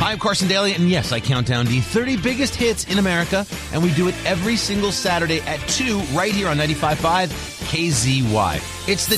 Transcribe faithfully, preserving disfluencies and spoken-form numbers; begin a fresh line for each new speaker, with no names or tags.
I'm Carson Daly, and yes, I count down the thirty biggest hits in America, and we do it every single Saturday at two right here on ninety-five point five K Z Y. It's the